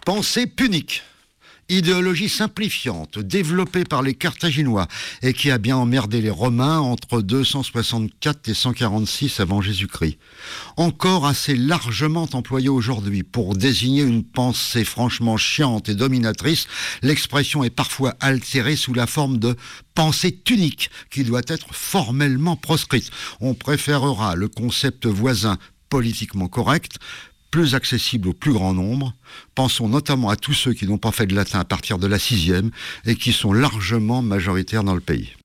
Pensée punique. Idéologie simplifiante, développée par les Carthaginois et qui a bien emmerdé les Romains entre 264 et 146 avant Jésus-Christ. Encore assez largement employée aujourd'hui pour désigner une pensée franchement chiante et dominatrice, l'expression est parfois altérée sous la forme de pensée tunique qui doit être formellement proscrite. On préférera le concept voisin politiquement correct, plus accessible au plus grand nombre. Pensons notamment à tous ceux qui n'ont pas fait de latin à partir de la 6e et qui sont largement majoritaires dans le pays.